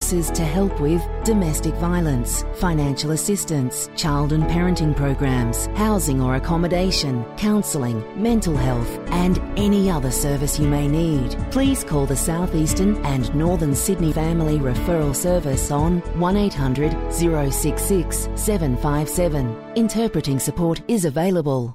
services to help with domestic violence, financial assistance, child and parenting programs, housing or accommodation, counselling, mental health and any other service you may need. Please call the South Eastern and Northern Sydney Family Referral Service on 1800 066 757. Interpreting support is available.